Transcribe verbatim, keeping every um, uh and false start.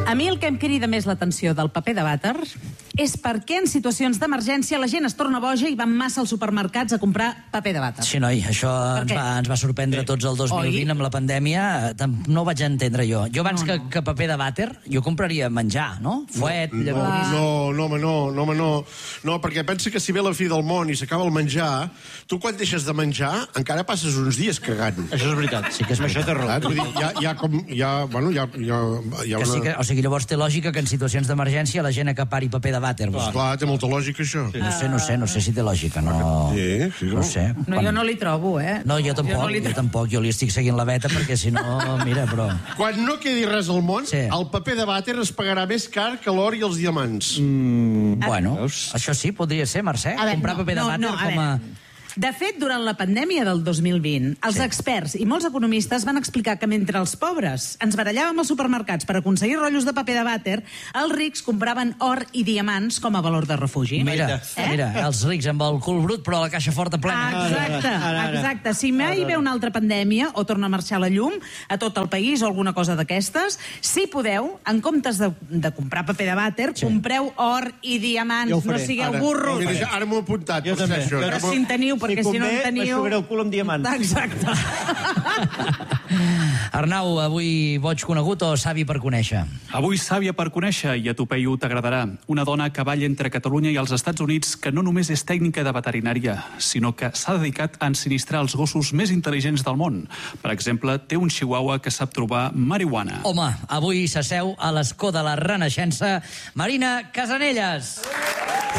A mi el que em crida més l'atenció del paper de vàter és per què en situacions d'emergència la gent es torna boja i van massa als supermercats a comprar paper de vàter. Sí, noi, això ens va, ens va sorprendre tots el dos mil vint amb la pandèmia. No ho vaig entendre jo. Jo abans no, no. Que, que paper de vàter, jo compraria menjar, no? Fuet, no, llavors... No, no, home, no, no, home, no. No, perquè pensa que si ve la fi del món i s'acaba el menjar, tu quan deixes de menjar encara passes uns dies cagant. Això és veritat. Sí que és això té raó. Vull dir, hi ha, hi ha com... Hi ha, bueno, hi ha, hi ha, hi ha una... sí que, o sigui, llavors té lògica que en situacions d'emergència la gent acapari paper de vàter. Clar, clar, té molta lògica, això. Sí. No sé, no sé, no sé si té lògica, no... Sí, sí, no sé. No, jo no li trobo, eh? No, jo tampoc, jo, no li jo tampoc. Jo li estic seguint la veta perquè, si no, mira, però... Quan no quedi res al món, sí. El paper de vàter es pagarà més car que l'or i els diamants. Mm, bueno, això sí, podria ser, Mercè. Veure, comprar no, paper de no, vàter no, a com a... De fet, durant la pandèmia del dos mil vint, els sí. experts i molts economistes van explicar que mentre els pobres ens barallàvem als supermercats per aconseguir rotllos de paper de vàter, els rics compraven or i diamants com a valor de refugi. Mira, eh? mira, els rics amb el cul brut però la caixa forta plena. Exacte, exacte. Si mai ve una altra pandèmia o torna a marxar la llum a tot el país o alguna cosa d'aquestes, si podeu, en comptes de, de comprar paper de vàter, sí. compreu or i diamants. Ja no sigueu ara, burros. Mira, ara m'ho he apuntat. Jo també. Això, però si en teniu, perquè si, si no en teniu... Si convé, el cul amb diamants. Exacte. Arnau, avui boig conegut o savi per conèixer? Avui sàvia per conèixer, i a tu, Peyu, t'agradarà. Una dona a cavall entre Catalunya i els Estats Units que no només és tècnica de veterinària, sinó que s'ha dedicat a ensinistrar els gossos més intel·ligents del món. Per exemple, té un chihuahua que sap trobar marihuana. Home, avui s'asseu a l'escó de la Renaixença Marina Casanellas.